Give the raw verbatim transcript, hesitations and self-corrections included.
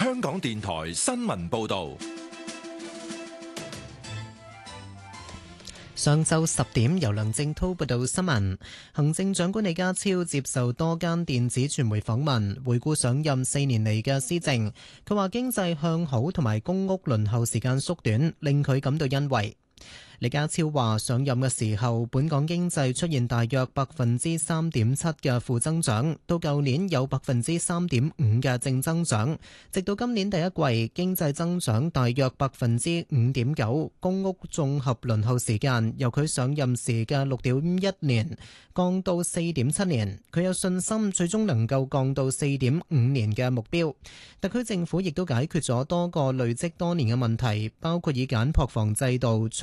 香港電台新聞報道。 上晝十點，由梁正滔報道新聞。行政長官李家超接受多間電子傳媒訪問，回顧上任四年嚟嘅施政。佢話經濟向好同埋公屋輪候時間縮短，令佢感到欣慰。李家超話上任嘅時候，本港經濟出現大約百分之三點七嘅負增長，到舊年有百分之三點五嘅正增長，直到今年第一季經濟增長大約百分之五點九。公屋綜合輪候時間由佢上任時嘅六點一年降到四點七年，佢有信心最終能夠降到四點五年嘅目標。特區政府亦都解決咗多個累積多年嘅問題，包括以簡樸房制度